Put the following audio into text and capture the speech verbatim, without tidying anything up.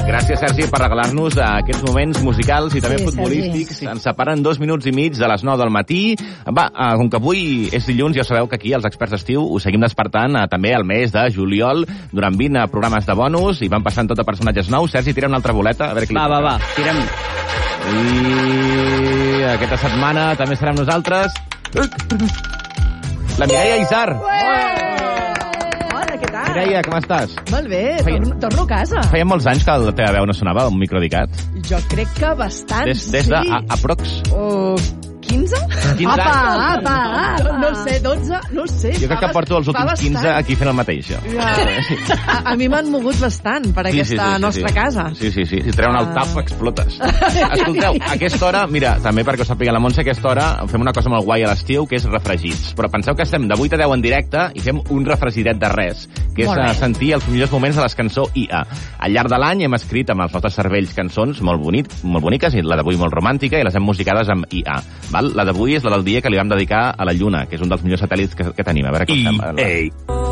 Gràcies, Sergi, per regalar-nos aquests moments musicals i també Sí, futbolístics. Sergi, sí. Ens separen dos minuts i mig de les nou del matí. Va, eh, com que avui és dilluns, ja sabeu que aquí, els experts d'estiu, us seguim despertant eh, també al mes de juliol, durant vint eh, programes de bonus, i van passant tot a personatges nous. Sergi, tira una altra boleta. A veure qui Va, va, va, tirem. I aquesta setmana també serà amb nosaltres la Mireia Isar. Hola, què tal? Mireia, com estàs? Molt bé, Feia- torno, torno a casa. Feia molts anys que la teva veu no sonava, un microdicat. Jo crec que bastants, Des, des sí. de a, aprox. O quinze? quinze apa, anys. apa, apa. No, no sé, dotze, no sé. Jo crec que porto els últims quinze aquí fent el mateix, jo. Ja. A, a mi m'han mogut bastant per aquesta nostra sí. casa. Sí, sí, sí. Si treuen el tap, Ah. explotes. Escolteu, a aquesta hora, mira, també perquè ho sàpiga la Montse, a aquesta hora fem una cosa molt guai a l'estiu, que és refregits. Però penseu que estem de vuit a deu en directe i fem un refregidet de res, que és Molt bé. eh, sentir els millors moments de les cançons I A. Al llarg de l'any hem escrit amb els nostres cervells cançons molt, bonic, molt boniques, i la d'avui molt romàntica, i les hem musicades amb I A. Val? La d'avui és la del dia que li vam dedicar a la Lluna, que és un dels millors satèl·lits que, que tenim. A veure com I sembla. A.